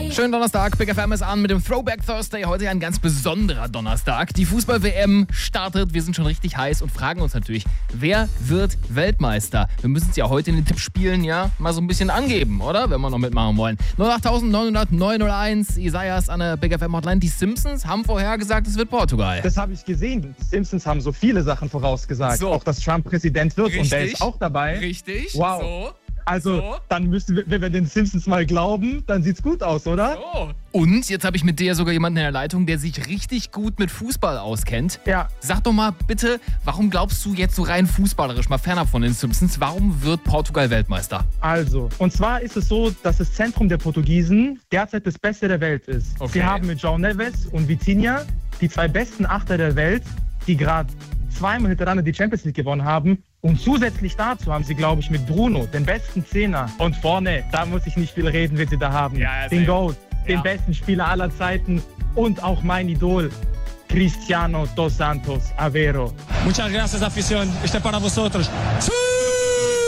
Schönen Donnerstag, Big FM ist an mit dem Throwback Thursday. Heute ein ganz besonderer Donnerstag. Die Fußball-WM startet, wir sind schon richtig heiß und fragen uns natürlich, wer wird Weltmeister? Wir müssen es ja heute in den Tippspielen ja mal so ein bisschen angeben, oder? Wenn wir noch mitmachen wollen. 08900 Isaias an der Big FM Hotline. Die Simpsons haben vorher gesagt, es wird Portugal. Das habe ich gesehen. Die Simpsons haben so viele Sachen vorausgesagt. So. Auch, dass Trump Präsident wird. Richtig. Und der ist auch dabei. Richtig. Wow. So. Also, So. dann müssen wir, wenn wir den Simpsons mal glauben, dann sieht's gut aus, oder? Oh. Und jetzt habe ich mit dir sogar jemanden in der Leitung, der sich richtig gut mit Fußball auskennt. Ja. Sag doch mal bitte, warum glaubst du jetzt so rein fußballerisch, mal fernab von den Simpsons, warum wird Portugal Weltmeister? Also, und zwar ist es so, dass das Zentrum der Portugiesen derzeit das Beste der Welt ist. Okay. Sie haben mit João Neves und Vitinha die zwei besten Achter der Welt, die gerade zweimal hintereinander die Champions League gewonnen haben. Und zusätzlich dazu haben sie, glaube ich, mit Bruno den besten Zehner. Und vorne, da muss ich nicht viel reden, wen sie da haben. Ja, den Goat, Ja. den besten Spieler aller Zeiten und auch mein Idol, Cristiano dos Santos Aveiro. Muchas gracias, afición. Este es para vosotros. ¡Sí!